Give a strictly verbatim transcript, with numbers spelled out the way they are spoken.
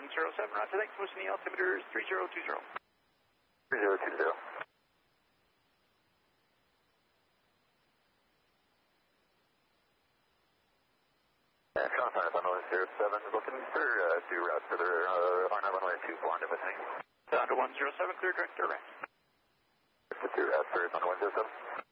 zero seven, roger, thanks, pushing the altimeter is three zero two zero. three zero two zero. And Sean Fire Runway zero seven, looking for uh, two routes for the uh, Fire Runway two four into with me. Down to one zero seven, clear direct direct. Two routes for Runway zero seven.